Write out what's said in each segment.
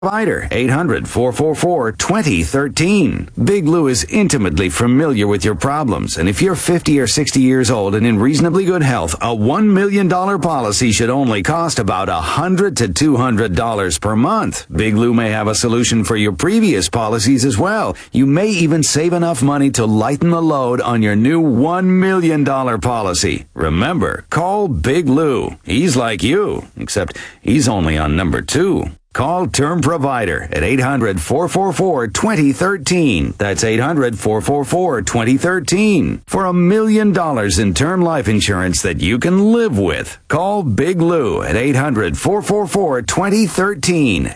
Provider, 800-444-2013. Big Lou is intimately familiar with your problems, and if you're 50 or 60 years old and in reasonably good health, a $1 million policy should only cost about $100 to $200 per month. Big Lou may have a solution for your previous policies as well. You may even save enough money to lighten the load on your new $1 million policy. Remember, call Big Lou. He's like you, except he's only on number 2. Call Term Provider at 800-444-2013. That's 800-444-2013 for $1 million in term life insurance that you can live with. Call Big Lou at 800-444-2013.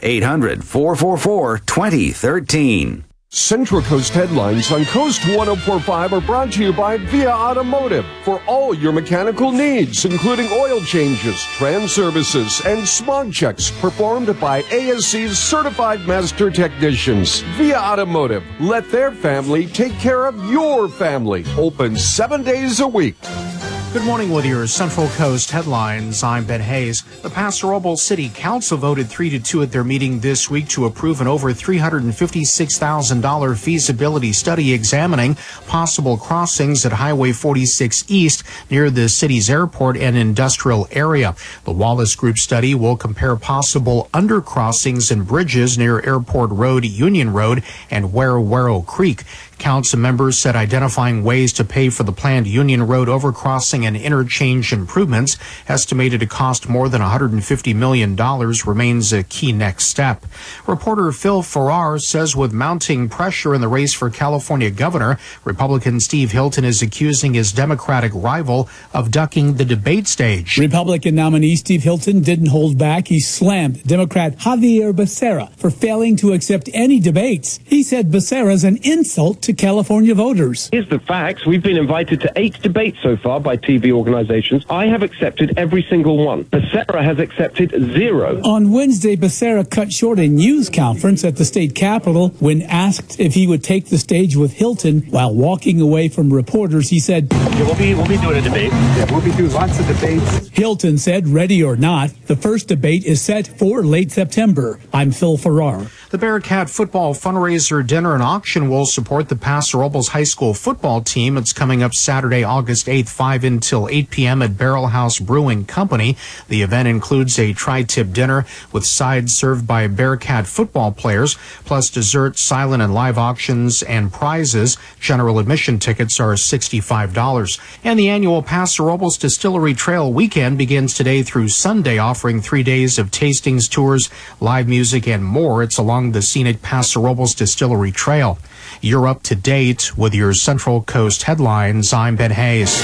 800-444-2013. Central Coast headlines on Coast 104.5 are brought to you by Via Automotive for all your mechanical needs, including oil changes, trans services, and smog checks performed by ASC's certified master technicians. Via Automotive, let their family take care of your family. Open 7 days a week. Good morning with your Central Coast headlines. I'm Ben Hayes. The Paso Robles City Council voted 3-2 at their meeting this week to approve an over $356,000 feasibility study examining possible crossings at Highway 46 East near the city's airport and industrial area. The Wallace Group study will compare possible undercrossings and bridges near Airport Road, Union Road, and Wero Creek. Council members said identifying ways to pay for the planned Union Road overcrossing and interchange improvements, estimated to cost more than $150 million, remains a key next step. Reporter Phil Farrar says with mounting pressure in the race for California governor, Republican Steve Hilton is accusing his Democratic rival of ducking the debate stage. Republican nominee Steve Hilton didn't hold back. He slammed Democrat Javier Becerra for failing to accept any debates. He said Becerra's an insult to California voters. Here's the facts. We've been invited to 8 debates so far by TV organizations. I have accepted every single one. Becerra has accepted 0. On Wednesday, Becerra cut short a news conference at the state capitol. When asked if he would take the stage with Hilton while walking away from reporters, he said, we'll be doing a debate. Yeah, we'll be doing lots of debates. Hilton said, ready or not, the first debate is set for late September. I'm Phil Farrar. The Bearcat football fundraiser dinner and auction will support the Paso Robles High School football team. It's coming up Saturday, August 8th, 5 until 8 p.m. at Barrel House Brewing Company. The event includes a tri-tip dinner with sides served by Bearcat football players, plus dessert, silent and live auctions, and prizes. General admission tickets are $65. And the annual Paso Robles Distillery Trail Weekend begins today through Sunday, offering 3 days of tastings, tours, live music, and more. It's along the scenic Paso Robles Distillery Trail. You're up to date with your Central Coast headlines. I'm Ben Hayes.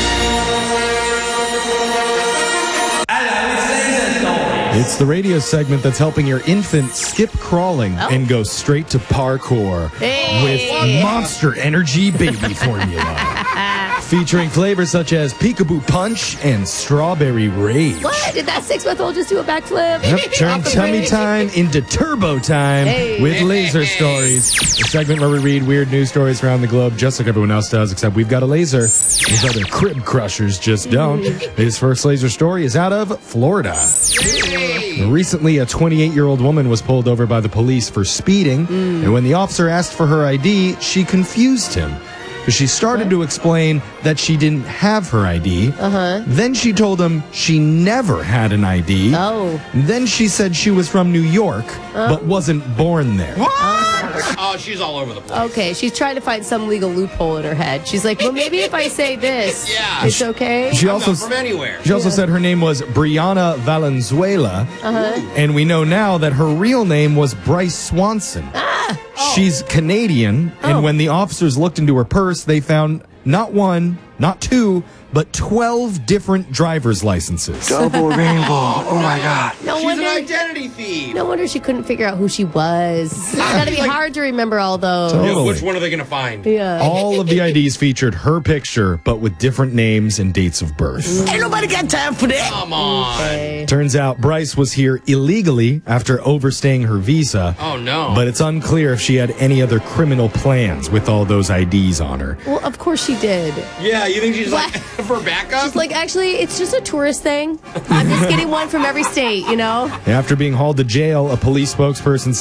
It's the radio segment that's helping your infant skip crawling and go straight to parkour with Monster Energy Baby Formula. Featuring flavors such as Peekaboo Punch and Strawberry Rage. What? Did that 6-month-old just do a backflip? Yep, turn tummy time into turbo time with Laser Stories. The segment where we read weird news stories around the globe just like everyone else does, except we've got a laser. Those other crib crushers just don't. His first laser story is out of Florida. Recently, a 28-year-old woman was pulled over by the police for speeding, and when the officer asked for her ID, she confused him. She started to explain that she didn't have her ID. Then she told him she never had an ID. Then she said she was from New York, but wasn't born there. Oh, she's all over the place. Okay, she's trying to find some legal loophole in her head. She's like, well, maybe if I say this, it's okay. She also from anywhere. She also said her name was Brianna Valenzuela, and we know now that her real name was Bryce Swanson. She's Canadian, and when the officers looked into her purse, they found not one, not two, but 12 different driver's licenses. Double rainbow. Oh, my God. She's an identity thief. No wonder she couldn't figure out who she was. It's got to be hard to remember all those. Totally. Which one are they going to find? Yeah. All of the IDs featured her picture, but with different names and dates of birth. Ain't nobody got time for that. Come on. Okay. Turns out Bryce was here illegally after overstaying her visa. Oh, no. But it's unclear if she had any other criminal plans with all those IDs on her. Well, of course she did. Yeah, you think she's like For backup? She's like, actually, it's just a tourist thing. I'm just getting one from every state, you know? After being hauled to jail, a police spokesperson